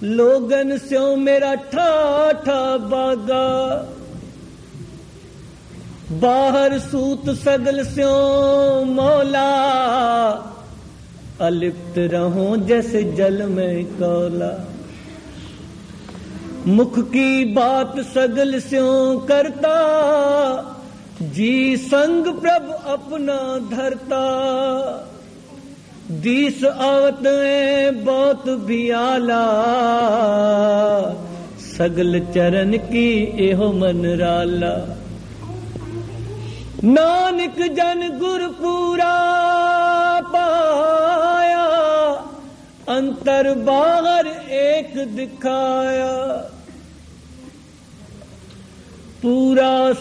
लोगन स्यों मेरा ठाठा बागा, बाहर सूत सगल स्यों मौला, अलिप्त रहूं जैसे जल में कौला। मुख की बात सगल स्यों करता, जी संग प्रभु अपना धरता। दीस आवत बहुत भी आला, सगल चरण की एहो मन राला। नानक जन गुर पूरा पाया, अंतर बाहर एक दिखाया। पूरा